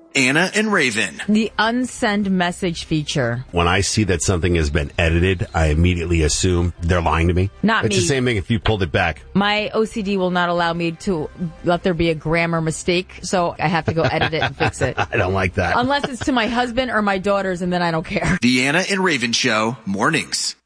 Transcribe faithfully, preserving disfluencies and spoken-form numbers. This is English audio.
Anna and Raven. The unsend message feature. When I see that something has been edited, I immediately assume they're lying to me. Not it's me. the same thing if you pulled it back. My O C D will not allow me to let there be a grammar mistake, so I have to go edit it and fix it. I don't like that. Unless it's to my husband or my daughters, and then I don't care. The Anna and Raven Show, mornings.